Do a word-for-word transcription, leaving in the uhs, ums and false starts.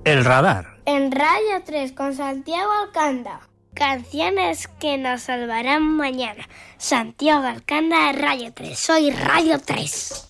El radar. En Radio tres con Santiago Alcanda. Canciones que nos salvarán mañana. Santiago Alcanda, Radio tres. Soy Radio tres.